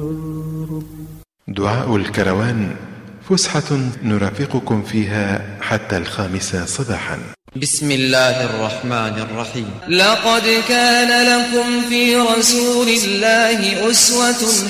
دعاء الكروان فسحة نرافقكم فيها حتى 5 صباحا. بسم الله الرحمن الرحيم. لقد كان لكم في رسول الله أسوة